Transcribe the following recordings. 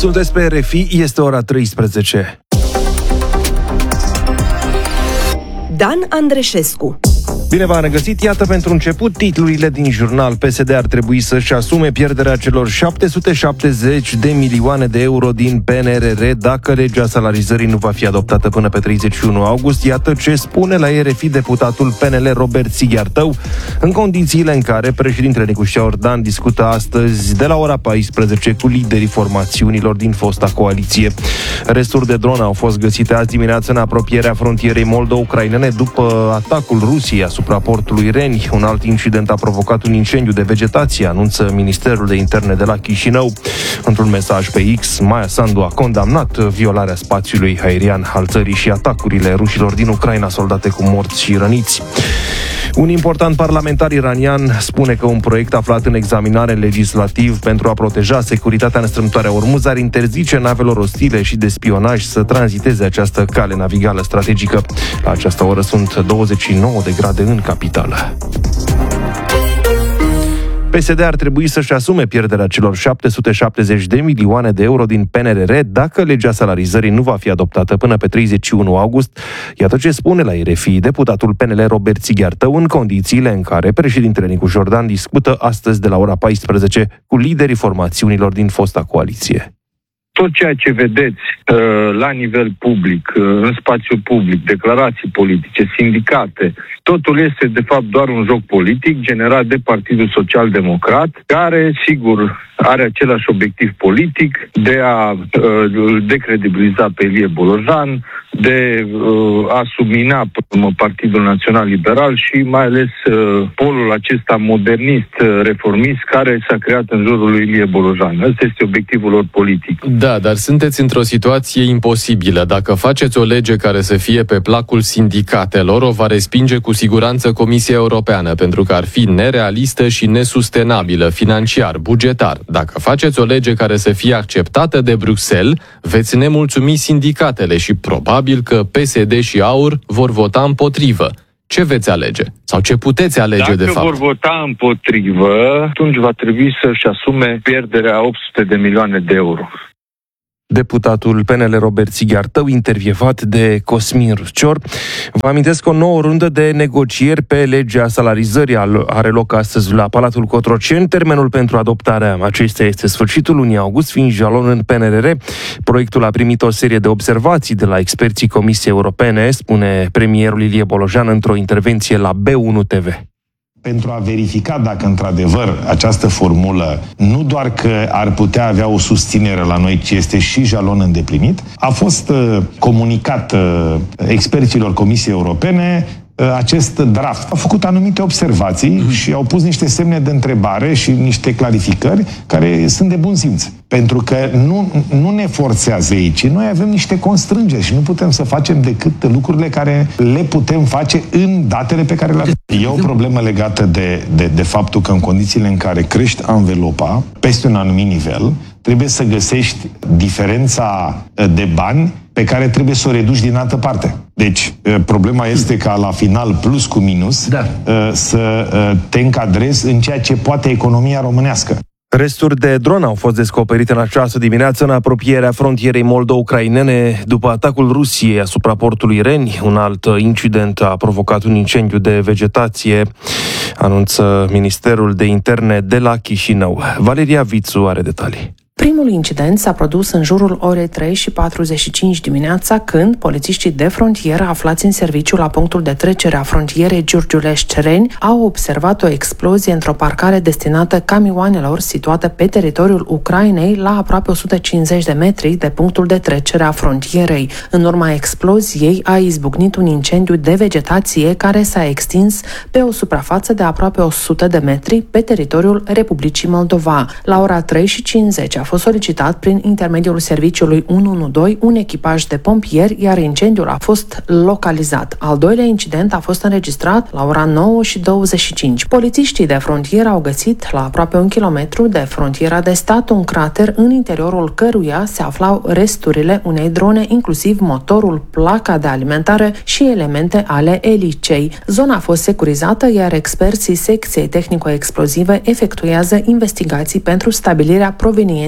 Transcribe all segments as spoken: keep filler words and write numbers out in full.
Sunteți pe R F I, este ora treisprezece. Dan Andreșescu. Bine v-am regăsit, iată pentru început titlurile din jurnal. P S D ar trebui să-și asume pierderea celor șapte sute șaptezeci de milioane de euro din P N R R dacă legea salarizării nu va fi adoptată până pe treizeci și unu august. Iată ce spune la R F I deputatul P N L Robert Sighiartău, în condițiile în care președintele Nicu Șaordan discută astăzi de la ora paisprezece cu liderii formațiunilor din fosta coaliție. Resturi de drone au fost găsite azi dimineață în apropierea frontierei moldo-ucrainene după atacul Rusiei asupra portului Reni. Un alt incident a provocat un incendiu de vegetație, anunță Ministerul de Interne de la Chișinău. Într-un mesaj pe X, Maia Sandu a condamnat violarea spațiului aerian al țării și atacurile rușilor din Ucraina, soldate cu morți și răniți. Un important parlamentar iranian spune că un proiect aflat în examinare legislativ pentru a proteja securitatea în strâmtoarea Ormuz ar interzice navelor ostile și de spionaj să tranziteze această cale navigală strategică. La această oră sunt douăzeci și nouă de grade în capitală. P S D ar trebui să-și asume pierderea celor șapte sute șaptezeci de milioane de euro din P N R R dacă legea salarizării nu va fi adoptată până pe treizeci și unu august. Iată ce spune la R F I deputatul P N L Robert Sighiartău, în condițiile în care președintele Nicu Șaordan discută astăzi de la ora paisprezece cu liderii formațiunilor din fosta coaliție. Tot ceea ce vedeți uh, la nivel public, uh, în spațiu public, declarații politice, sindicate, totul este de fapt doar un joc politic generat de Partidul Social Democrat, care, sigur, are același obiectiv politic de a uh, decredibiliza pe Ilie Bolojan, de uh, a submina până Partidul Național Liberal și mai ales uh, polul acesta modernist, uh, reformist, care s-a creat în jurul lui Ilie Bolojan. Ăsta este obiectivul lor politic. Da, dar sunteți într-o situație imposibilă. Dacă faceți o lege care să fie pe placul sindicatelor, o va respinge cu siguranță Comisia Europeană, pentru că ar fi nerealistă și nesustenabilă financiar, bugetar. Dacă faceți o lege care să fie acceptată de Bruxelles, veți nemulțumi sindicatele și probabil că P S D și AUR vor vota împotrivă. Ce veți alege? Sau ce puteți alege, Dacă de fapt? Dacă vor vota împotrivă, atunci va trebui să-și asume pierderea opt sute de milioane de euro. Deputatul P N L Robert Sighiartău, intervievat de Cosmin Ruscior. Vă amintesc că o nouă rundă de negocieri pe legea salarizării are loc astăzi la Palatul Cotroceni. Termenul pentru adoptarea acesteia este sfârșitul lunii august, fiind jalon în P N R R. Proiectul a primit o serie de observații de la experții Comisiei Europene, spune premierul Ilie Bolojan într-o intervenție la B unu T V. Pentru a verifica dacă într-adevăr această formulă nu doar că ar putea avea o susținere la noi, ci este și jalon îndeplinit, a fost uh, comunicat uh, experților Comisiei Europene uh, acest draft. Au făcut anumite observații mm-hmm. și au pus niște semne de întrebare și niște clarificări care sunt de bun simț. Pentru că nu, nu ne forțează ei, ci noi avem niște constrângeri și nu putem să facem decât lucrurile care le putem face în datele pe care le avem. E o problemă legată de, de, de faptul că în condițiile în care crești anvelopa peste un anumit nivel, trebuie să găsești diferența de bani pe care trebuie să o reduci din altă parte. Deci, problema este ca la final, plus cu minus, da. să te încadrezi în ceea ce poate economia românească. Resturi de dron au fost descoperite în această dimineață în apropierea frontierei moldo-ucrainene după atacul Rusiei asupra portului Reni. Un alt incident a provocat un incendiu de vegetație, anunță Ministerul de Interne de la Chișinău. Valeria Vițu are detalii. Primul incident s-a produs în jurul orei trei și patruzeci și cinci dimineața, când polițiștii de frontieră aflați în serviciu la punctul de trecere a frontierei Giurgiulești-Reni au observat o explozie într-o parcare destinată camioanelor situată pe teritoriul Ucrainei la aproape o sută cincizeci de metri de punctul de trecere a frontierei. În urma exploziei a izbucnit un incendiu de vegetație care s-a extins pe o suprafață de aproape o sută de metri pe teritoriul Republicii Moldova. La ora trei și cincizeci a fost solicitat prin intermediul serviciului unu unu doi un echipaj de pompieri, iar incendiul a fost localizat. Al doilea incident a fost înregistrat la ora nouă și douăzeci și cinci. Polițiștii de frontieră au găsit la aproape un kilometru de frontiera de stat un crater în interiorul căruia se aflau resturile unei drone, inclusiv motorul, placa de alimentare și elemente ale elicei. Zona a fost securizată, iar experții secției tehnico-explozive efectuează investigații pentru stabilirea provenienței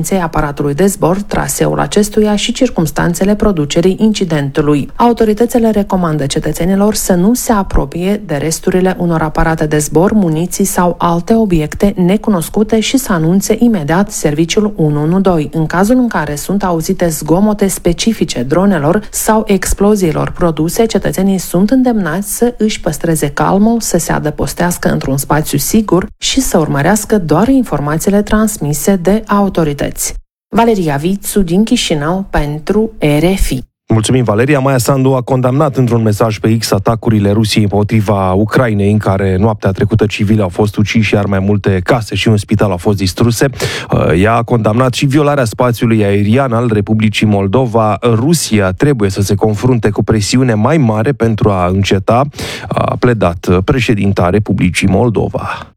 siguranței aparatului de zbor, traseul acestuia și circumstanțele producerii incidentului. Autoritățile recomandă cetățenilor să nu se apropie de resturile unor aparate de zbor, muniții sau alte obiecte necunoscute și să anunțe imediat serviciul unu unu doi. În cazul în care sunt auzite zgomote specifice dronelor sau exploziilor produse, cetățenii sunt îndemnați să își păstreze calmul, să se adăpostească într-un spațiu sigur și să urmărească doar informațiile transmise de autorități. Valeria Vițu din Chișinău pentru R F I. Mulțumim, Valeria. Maia Sandu a condamnat într-un mesaj pe X atacurile Rusiei împotriva Ucrainei, în care noaptea trecută civili au fost uciși, iar mai multe case și un spital au fost distruse. Ea a condamnat și violarea spațiului aerian al Republicii Moldova. Rusia trebuie să se confrunte cu presiune mai mare pentru a înceta, a pledat președinta Republicii Moldova.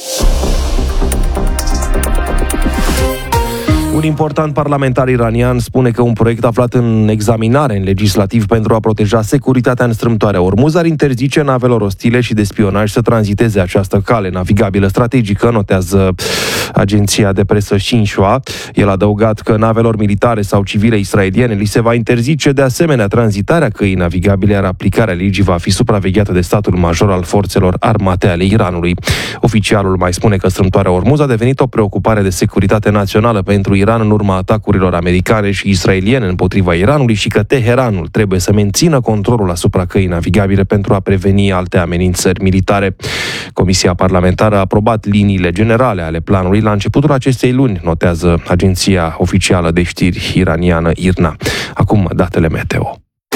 Un important parlamentar iranian spune că un proiect aflat în examinare în legislativ pentru a proteja securitatea în strâmtoarea Ormuz ar interzice navelor ostile și de spionaj să tranziteze această cale navigabilă strategică, notează agenția de presă Xinhua. El a adăugat că navelor militare sau civile israeliene li se va interzice de asemenea tranzitarea căii navigabile, iar aplicarea legii va fi supravegheată de statul major al forțelor armate ale Iranului. Oficialul mai spune că strâmtoarea Ormuz a devenit o preocupare de securitate națională pentru Iran în urma atacurilor americane și israeliene împotriva Iranului și că Teheranul trebuie să mențină controlul asupra căii navigabile pentru a preveni alte amenințări militare. Comisia parlamentară a aprobat liniile generale ale planului la începutul acestei luni, notează agenția oficială de știri iraniană I R N A. Acum datele meteo.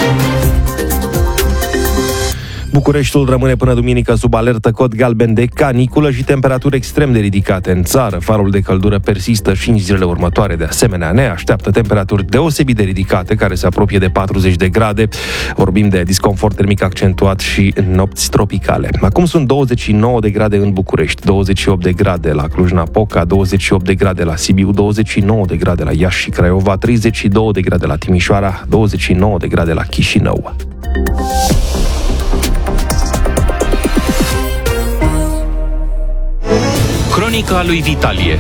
Bucureștiul rămâne până duminică sub alertă cod galben de caniculă și temperaturi extrem de ridicate în țară. Farul de căldură persistă și în zilele următoare. De asemenea, ne așteaptă temperaturi deosebit de ridicate, care se apropie de patruzeci de grade. Vorbim de disconfort termic accentuat și nopți tropicale. Acum sunt douăzeci și nouă de grade în București, douăzeci și opt de grade la Cluj-Napoca, douăzeci și opt de grade la Sibiu, douăzeci și nouă de grade la Iași și Craiova, treizeci și două de grade la Timișoara, douăzeci și nouă de grade la Chișinău. Cronica lui Vitalie.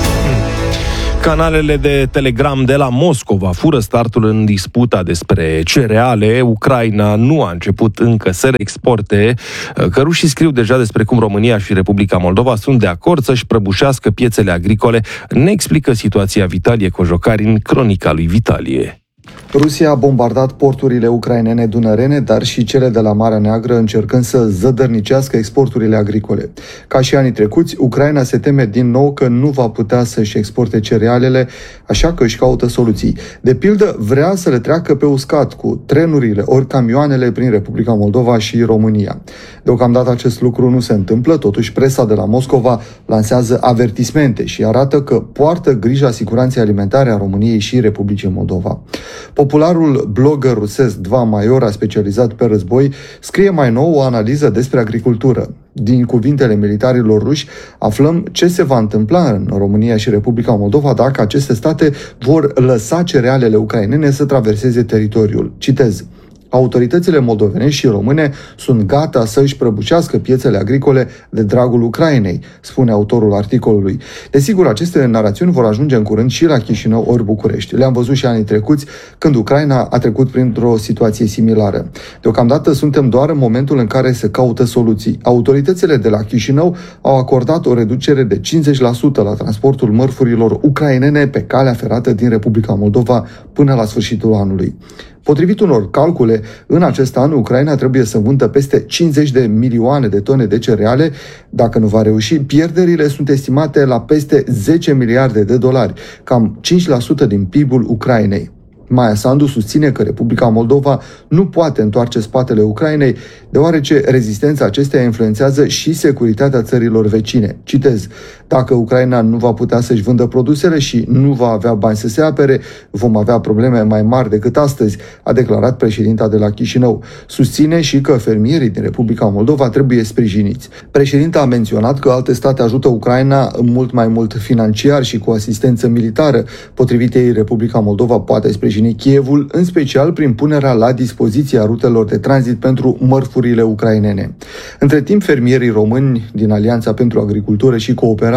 Canalele de Telegram de la Moscova fură startul în disputa despre cereale. Ucraina nu a început încă să exporte, că rușii scriu deja despre cum România și Republica Moldova sunt de acord să-și prăbușească piețele agricole. Ne explică situația Vitalie Cojocari în Cronica lui Vitalie. Rusia a bombardat porturile ucrainene dunărene, dar și cele de la Marea Neagră, încercând să zădărnicească exporturile agricole. Ca și anii trecuți, Ucraina se teme din nou că nu va putea să-și exporte cerealele, așa că își caută soluții. De pildă, vrea să le treacă pe uscat cu trenurile ori camioanele prin Republica Moldova și România. Deocamdată acest lucru nu se întâmplă, totuși presa de la Moscova lansează avertismente și arată că poartă grija siguranței alimentare a României și Republicii Moldova. Popularul blogger rusesc Dva Maiora, specializat pe război, scrie mai nou o analiză despre agricultură. Din cuvintele militarilor ruși, aflăm ce se va întâmpla în România și Republica Moldova dacă aceste state vor lăsa cerealele ucrainene să traverseze teritoriul. Citez: autoritățile moldovenești și române sunt gata să își prăbușească piețele agricole de dragul Ucrainei, spune autorul articolului. Desigur, aceste narațiuni vor ajunge în curând și la Chișinău ori București. Le-am văzut și anii trecuți, când Ucraina a trecut printr-o situație similară. Deocamdată suntem doar în momentul în care se caută soluții. Autoritățile de la Chișinău au acordat o reducere de cincizeci la sută la transportul mărfurilor ucrainene pe calea ferată din Republica Moldova până la sfârșitul anului. Potrivit unor calcule, în acest an Ucraina trebuie să vândă peste cincizeci de milioane de tone de cereale. Dacă nu va reuși, pierderile sunt estimate la peste zece miliarde de dolari, cam cinci la sută din P I B-ul Ucrainei. Maia Sandu susține că Republica Moldova nu poate întoarce spatele Ucrainei, deoarece rezistența acesteia influențează și securitatea țărilor vecine. Citez: dacă Ucraina nu va putea să-și vândă produsele și nu va avea bani să se apere, vom avea probleme mai mari decât astăzi, a declarat președinta de la Chișinău. Susține și că fermierii din Republica Moldova trebuie sprijiniți. Președinta a menționat că alte state ajută Ucraina mult mai mult financiar și cu asistență militară. Potrivit ei, Republica Moldova poate sprijini Kievul, în special prin punerea la dispoziție a rutelor de tranzit pentru mărfurile ucrainene. Între timp, fermierii români din Alianța pentru Agricultură și Cooperare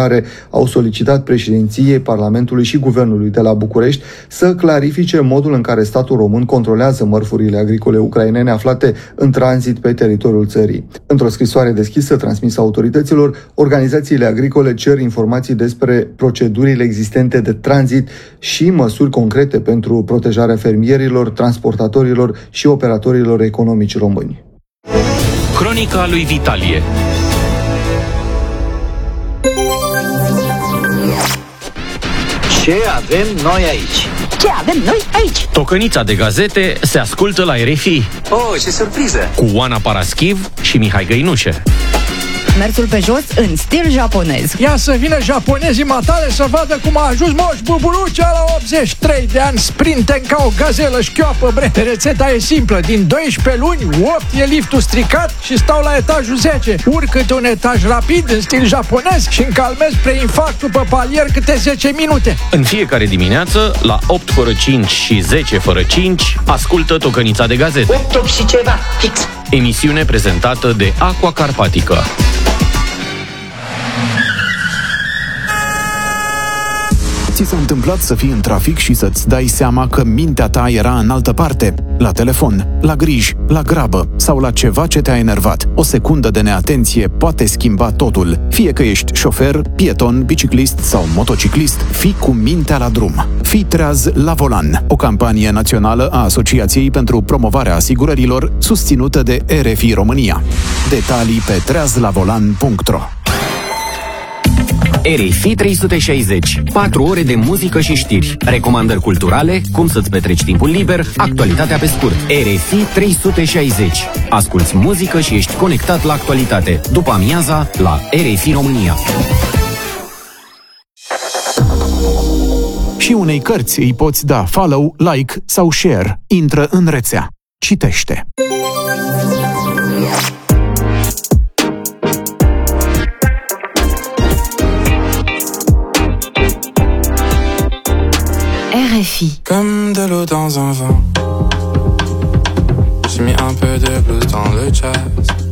care au solicitat președinției, Parlamentului și Guvernului de la București să clarifice modul în care statul român controlează mărfurile agricole ucrainene aflate în tranzit pe teritoriul țării. Într-o scrisoare deschisă transmisă autorităților, organizațiile agricole cer informații despre procedurile existente de tranzit și măsuri concrete pentru protejarea fermierilor, transportatorilor și operatorilor economici români. Cronica lui Vitalie. Ce avem noi aici? Ce avem noi aici? Tocănița de gazete se ascultă la R F I. Oh, ce surpriză! Cu Oana Paraschiv și Mihai Găinușe. Mersul pe jos în stil japonez. Ia să vină japonezii matale să vadă cum a ajuns Moș Buburucea la optzeci și trei de ani, sprinten ca o gazelă șchioapă, bre. Rețeta e simplă, din doisprezece luni, opt e liftul stricat și stau la etajul zece. Urc câte un etaj rapid în stil japonez și încalmez preinfarctul pe palier câte zece minute. În fiecare dimineață, la opt fără cinci și zece fără cinci, ascultă Tocănița de gazete. opt și ceva, fix. Emisiune prezentată de Aqua Carpatica. Ți s-a întâmplat să fii în trafic și să-ți dai seama că mintea ta era în altă parte? La telefon, la griji, la grabă sau la ceva ce te-a enervat. O secundă de neatenție poate schimba totul. Fie că ești șofer, pieton, biciclist sau motociclist, fii cu mintea la drum. Fii treaz la volan. O campanie națională a Asociației pentru promovarea asigurărilor, susținută de R F I România. Detalii pe treaz la volan punct ro. R F I trei sute șaizeci. patru ore de muzică și știri. Recomandări culturale, cum să-ți petreci timpul liber, actualitatea pe scurt. R F I trei sute șaizeci. Asculți muzică și ești conectat la actualitate. După amiaza, la R F I România. Și unei cărți îi poți da follow, like sau share. Intră în rețea. Citește. R F I. Comme de l'eau dans un vent, j'ai mis un peu de blues dans le jazz.